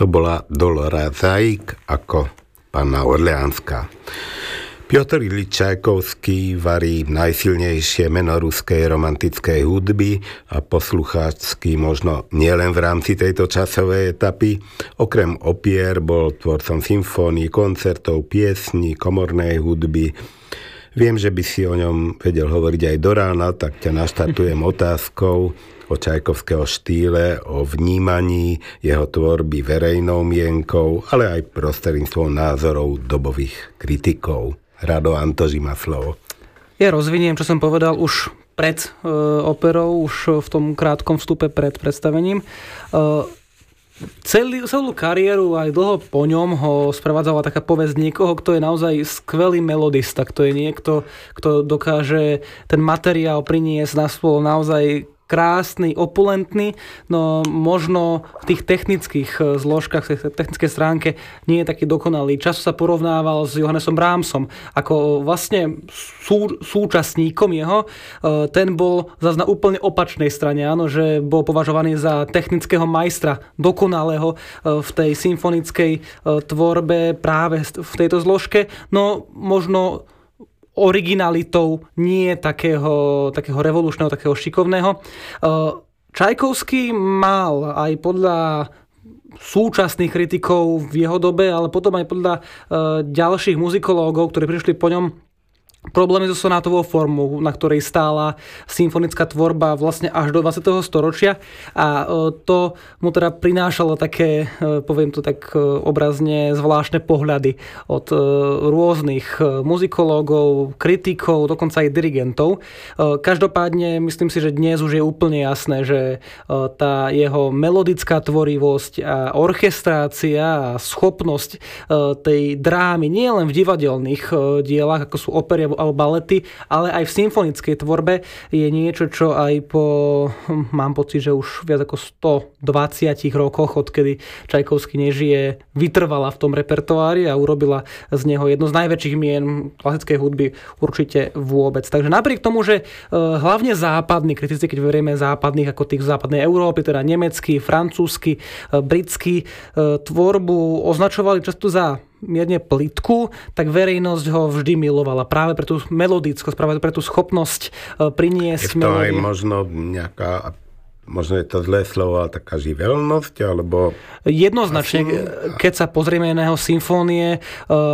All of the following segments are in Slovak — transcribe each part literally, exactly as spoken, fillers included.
To bola Dolora Zajíc ako Panna Orleánska. Piotr Ilyich Čajkovský varí najsilnejšie meno ruskej romantickej hudby a poslucháčsky možno nielen v rámci tejto časovej etapy. Okrem opier bol tvorcom symfónií, koncertov, piesní, komornej hudby. Viem, že by si o ňom vedel hovoriť aj do rána, tak ťa naštartujem otázkou o Čajkovského štýle, o vnímaní jeho tvorby verejnou mienkou, ale aj prostredníctvom názorov dobových kritikov. Rado Antoži má slovo. Ja rozviniem, čo som povedal už pred e, operou, už v tom krátkom vstupe pred predstavením. E, celý, celú kariéru aj dlho po ňom ho sprevádzala taká povesť niekoho, kto je naozaj skvelý melodista, kto je niekto, kto dokáže ten materiál priniesť na stôl naozaj krásny, opulentný, no možno v tých technických zložkách, v tej technickej stránke nie je taký dokonalý. Často sa porovnával s Johannesom Brahmsom ako vlastne sú, súčasníkom jeho. Ten bol zase na úplne opačnej strane, áno, že bol považovaný za technického majstra, dokonalého v tej symfonickej tvorbe práve v tejto zložke. No možno originalitou, nie takého, takého revolučného, takého šikovného. Čajkovský mal aj podľa súčasných kritikov v jeho dobe, ale potom aj podľa ďalších muzikológov, ktorí prišli po ňom, problémy so sonátovou formou, na ktorej stála symfonická tvorba vlastne až do dvadsiateho storočia a to mu teda prinášalo také, poviem to tak obrazne, zvláštne pohľady od rôznych muzikológov, kritikov, dokonca aj dirigentov. Každopádne myslím si, že dnes už je úplne jasné, že tá jeho melodická tvorivosť a orchestrácia a schopnosť tej drámy nie len v divadelných dielach, ako sú opery alebo balety, ale aj v symfonickej tvorbe je niečo, čo aj po, mám pocit, že už viac ako stodvadsať rokoch, odkedy Čajkovský nežije, vytrvala v tom repertoári a urobila z neho jedno z najväčších mien klasickej hudby určite vôbec. Takže napriek tomu, že hlavne západní kritici, keď verieme západných ako tých západnej Európy, teda nemecký, francúzsky, britský, tvorbu označovali často za mierne plitku, tak verejnosť ho vždy milovala. Práve pre tú melodickosť, práve pre tú schopnosť priniesť melódiu. Je to melódie. Aj možno nejaká, možno je to zlé slovo, ale taká živelnosť, alebo... Jednoznačne, asi, keď sa pozrieme na jeho symfónie,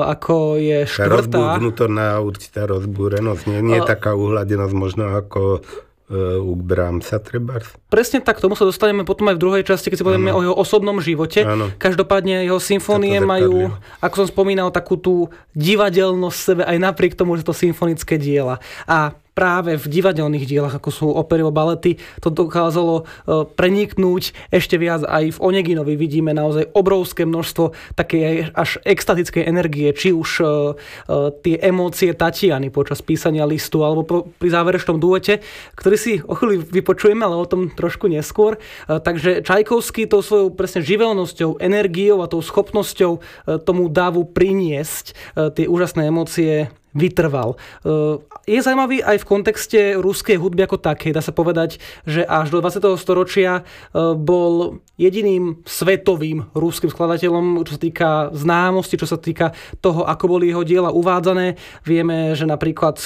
ako je štvrtá... Vnútorná určitá rozbúrenosť, nie, nie je taká uhladenosť možno ako... u Brahmsa trebárs. Presne tak, tomu sa dostaneme potom aj v druhej časti, keď si povieme o jeho osobnom živote. Ano. Každopádne jeho symfónie majú, ako som spomínal, takú tú divadelnosť sebe aj napriek tomu, že to symfonické diela. A práve v divadelných dielach, ako sú opery a balety, to dokázalo preniknúť ešte viac. Aj v Oneginovi vidíme naozaj obrovské množstvo takej až extatickej energie, či už tie emócie Tatiany počas písania listu, alebo pri záverečnom duete, ktorý si o chvíľu vypočujeme, ale o tom trošku neskôr. Takže Čajkovský tou svojou presne živelnosťou, energiou a tou schopnosťou tomu davu priniesť tie úžasné emócie vytrval. Je zaujímavý aj v kontexte ruskej hudby ako takej. Dá sa povedať, že až do dvadsiateho storočia bol jediným svetovým ruským skladateľom, čo sa týka známosti, čo sa týka toho, ako boli jeho diela uvádzané. Vieme, že napríklad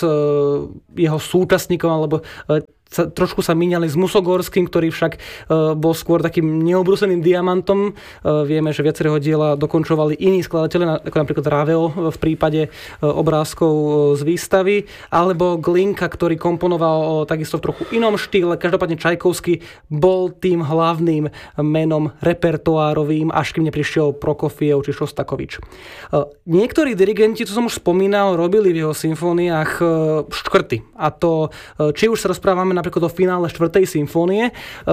jeho súčasníkom alebo sa, trošku sa míňali s Musogorským, ktorý však e, bol skôr takým neobrúseným diamantom. E, vieme, že viacerého diela dokončovali iní skladatelia, ako napríklad Ravel v prípade e, obrázkov e, z výstavy, alebo Glinka, ktorý komponoval e, takisto v trochu inom štýle. Každopádne Čajkovský bol tým hlavným menom repertoárovým, až kým neprišiel Prokofiev či Šostakovič. E, niektorí dirigenti, čo som už spomínal, robili v jeho symfóniách e, škrty. A to, e, či už sa rozprávame napríklad o finále štvrtej symfónie,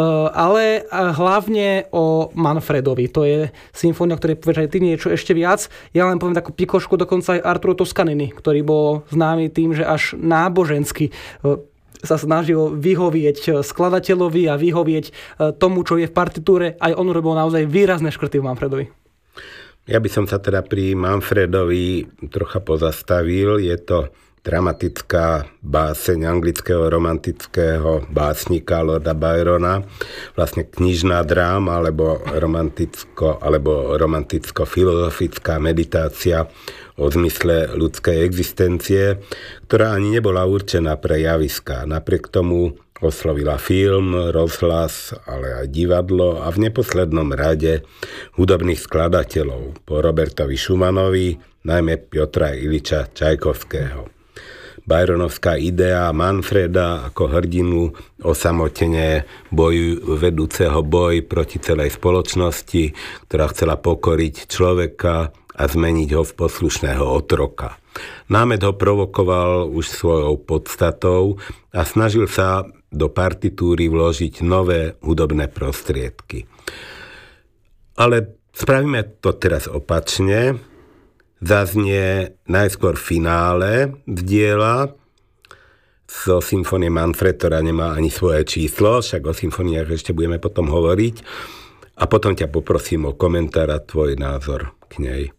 ale hlavne o Manfredovi. To je symfónia, o ktorej povieš aj ty niečo ešte viac. Ja len poviem takú pikošku, dokonca aj Arturo Toscanini, ktorý bol známy tým, že až nábožensky sa snažil vyhovieť skladateľovi a vyhovieť tomu, čo je v partitúre. Aj on robil naozaj výrazné škrty v Manfredovi. Ja by som sa teda pri Manfredovi trocha pozastavil. Je to dramatická báseň anglického romantického básnika Lorda Byrona, vlastne knižná dráma alebo romanticko, alebo romanticko-filozofická meditácia o zmysle ľudskej existencie, ktorá ani nebola určená pre javiská. Napriek tomu oslovila film, rozhlas, ale aj divadlo a v neposlednom rade hudobných skladateľov po Robertovi Schumanovi, najmä Piotra Iliča Čajkovského. Byronovská idea Manfreda ako hrdinu osamotene boju, vedúceho boj proti celej spoločnosti, ktorá chcela pokoriť človeka a zmeniť ho v poslušného otroka. Námet ho provokoval už svojou podstatou a snažil sa do partitúry vložiť nové hudobné prostriedky. Ale spravíme to teraz opačne. Zaznie najskôr finále z diela zo symfónie Manfred, ktorá nemá ani svoje číslo, však o symfóniách ešte budeme potom hovoriť. A potom ťa poprosím o komentár a tvoj názor k nej.